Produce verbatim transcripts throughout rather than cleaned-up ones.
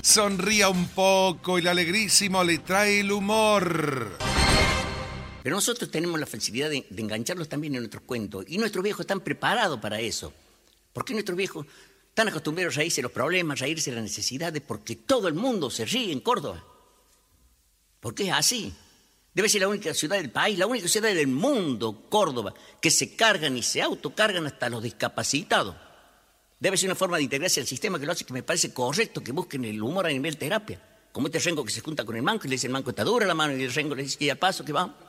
Sonría un poco, el alegrísimo le trae el humor. Pero nosotros tenemos la facilidad de, de engancharlos también en nuestros cuentos. Y nuestros viejos están preparados para eso. Porque nuestros viejos están acostumbrados a reírse de los problemas, a reírse de las necesidades, porque todo el mundo se ríe en Córdoba. Porque es así. Debe ser la única ciudad del país, la única ciudad del mundo, Córdoba, que se cargan y se autocargan hasta los discapacitados. Debe ser una forma de integrarse al sistema que lo hace que me parece correcto que busquen el humor a nivel terapia. Como este rengo que se junta con el manco y le dice el manco está dura la mano y el rengo le dice que ya paso, que vamos.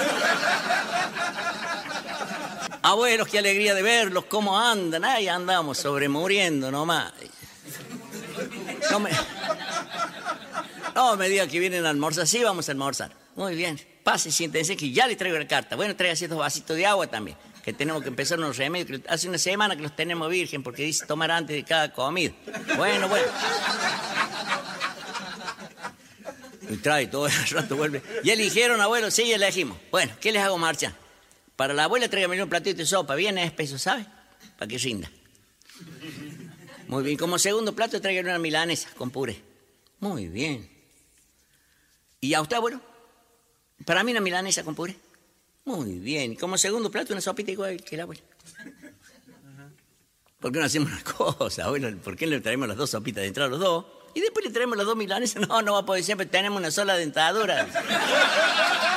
Abuelos, qué alegría de verlos, cómo andan. Ay, andamos sobremuriendo nomás. No me, no me digan que vienen a almorzar. Sí, vamos a almorzar. Muy bien. Pase, siéntense que ya les traigo la carta. Bueno, traigan dos vasitos de agua también. Que tenemos que empezar unos remedios. Que hace una semana que los tenemos virgen porque dice tomar antes de cada comida. Bueno, bueno. Y trae todo el rato, vuelve. ¿Ya eligieron, abuelo? Sí, ya elegimos. Bueno, ¿qué les hago marcha? Para la abuela tráigame un platito de sopa, bien espeso, ¿sabe? Para que rinda. Muy bien, como segundo plato tráigame una milanesa con puré. Muy bien. ¿Y a usted, abuelo? Para mí una milanesa con puré. Muy bien. Y como segundo plato una sopita igual que la abuela. ¿Por qué no hacemos una cosa, abuelo? ¿Por qué le traemos las dos sopitas de entrada a los dos? Y después le traemos las dos milanesas. No, no va a poder ser, pero tenemos una sola dentadura.